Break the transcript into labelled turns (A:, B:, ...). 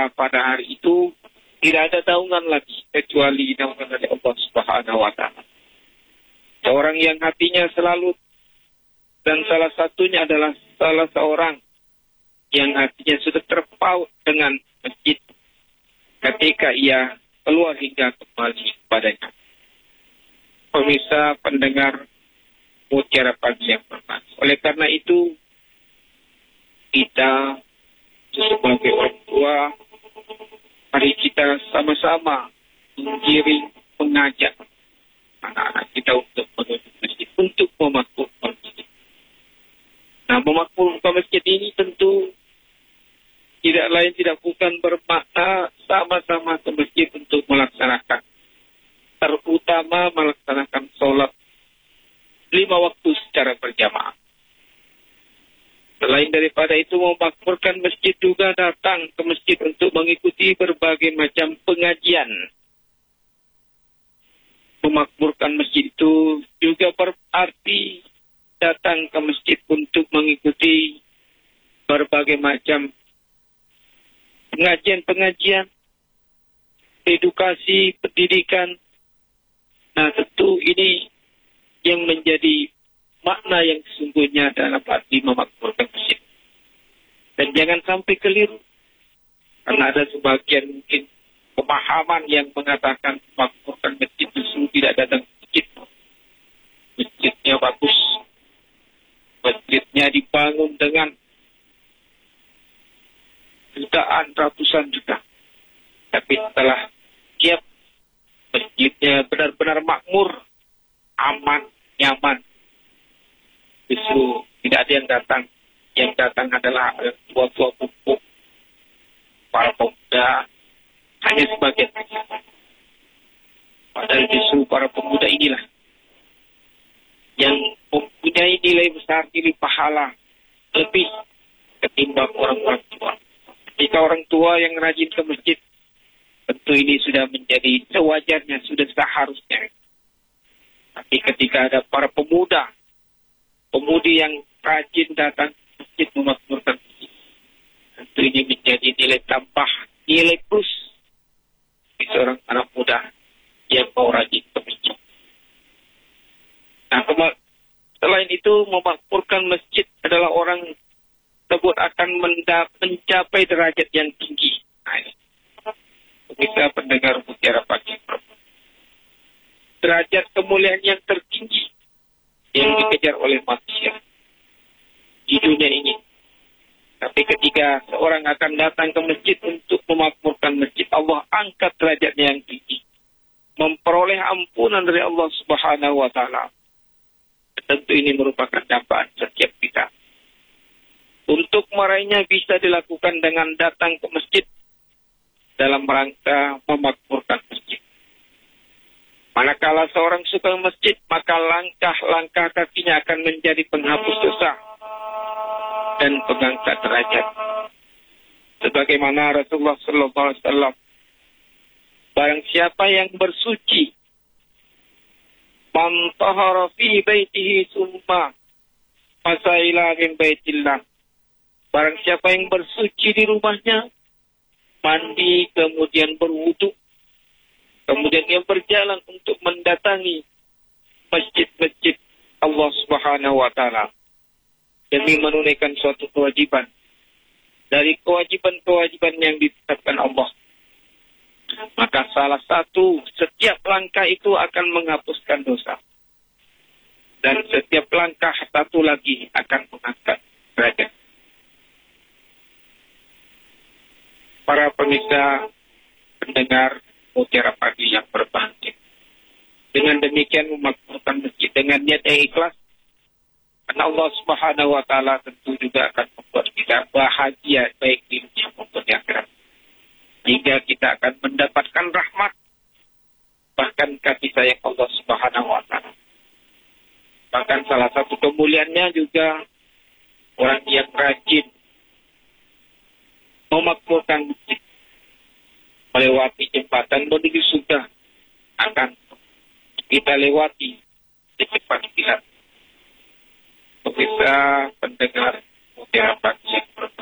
A: Taala pada hari itu tidak ada naungan lagi kecuali naungan dari Allah Subhanahu wa Taala. Seorang yang hatinya selalu, dan salah satunya adalah salah seorang yang hatinya sudah terpaut dengan masjid ketika ia keluar hingga kembali kepadanya. Pemirsa pendengar Mutiara Pagi yang bermanfaat. Oleh karena itu, kita sebagai orang tua, mari kita sama-sama mengiring, mengajak anak-anak kita untuk menuju masjid, untuk memakmurkan masjid. Nah, memakmurkan masjid ini tentu tidak lain tidak bukan bermakna sama-sama ke masjid untuk melaksanakan, terutama melaksanakan sholat 5 waktu secara berjamaah. Selain daripada itu, memakmurkan masjid juga datang ke masjid untuk mengikuti berbagai macam pengajian. Memakmurkan masjid itu juga berarti datang ke masjid untuk mengikuti berbagai macam pengajian-pengajian, edukasi, pendidikan. Nah, tentu ini yang menjadi makna yang sesungguhnya dalam arti memakmurkan masjid. Dan jangan sampai keliru, karena ada sebagian mungkin pemahaman yang mengatakan memakmurkan masjid justru tidak datang ke masjid. Masjidnya bagus, masjidnya dibangun dengan jutaan, ratusan juta. Tapi setelah siap, masjidnya benar-benar makmur, aman, nyaman, justru tidak ada yang datang. Yang datang adalah tua-tua pupuk, para pemuda, hanya sebagian. Padahal justru para pemuda inilah yang mempunyai nilai besar, nilai pahala lebih ketimbang orang-orang tua. Jika orang tua yang rajin ke masjid, tentu ini sudah menjadi sewajarnya, sudah seharusnya. Tapi ketika ada para pemuda, pemudi yang rajin datang ke masjid memakmurkan masjid, tentu ini menjadi nilai tambah, nilai plus di seorang anak muda yang mau rajin ke masjid. Nah, selain itu, memakmurkan masjid adalah orang tersebut akan mencapai derajat yang tinggi. Nah, ini bisa pendengar Mutiara Pagi. Derajat kemuliaan yang tertinggi yang dikejar oleh manusia di dunia ini. Tapi ketika seorang akan datang ke masjid untuk memakmurkan masjid, Allah angkat derajatnya yang tinggi, memperoleh ampunan dari Allah Subhanahu wa Ta'ala. Tentu ini merupakan dambaan setiap kita. Untuk meraihnya bisa dilakukan dengan datang ke masjid dalam rangka memakmurkan masjid. Manakala seorang suka masjid, maka langkah-langkah kakinya akan menjadi penghapus dosa dan pengangkat derajat. Sebagaimana Rasulullah SAW, barang siapa yang bersuci, man tahara fi baitihi summa fasaila min baitillah. Barang siapa yang bersuci di rumahnya, mandi, kemudian berwudu, kemudian dia berjalan untuk mendatangi masjid-masjid Allah Subhanahu wa Ta'ala demi menunaikan suatu kewajiban dari kewajiban-kewajiban yang ditetapkan Allah. Maka salah satu, setiap langkah itu akan menghapuskan dosa. Dan setiap langkah satu lagi akan mengangkat derajat. Para pemirsa pendengar Mutiara Pagi yang berbahagia, dengan demikian memakmurkan masjid dengan niat yang ikhlas, karena Allah Subhanahu wa Ta'ala tentu juga akan membuat kita bahagia baik di dunia maupun di akhirat, hingga kita akan mendapatkan rahmat, bahkan kasih sayang Allah Subhanahu wa Ta'ala. Bahkan salah satu kemuliaannya juga orang yang rajin memakmurkan masjid, melewati jembatan menuju surga, akan kita lewati secepat kilat. Pemirsa pendengar Mutiara Pagi yang berbahagia,